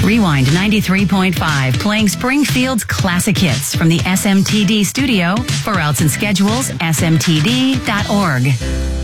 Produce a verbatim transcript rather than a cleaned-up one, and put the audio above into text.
Rewind ninety-three point five, playing Springfield's classic hits from the S M T D studio. For routes and schedules, S M T D dot org.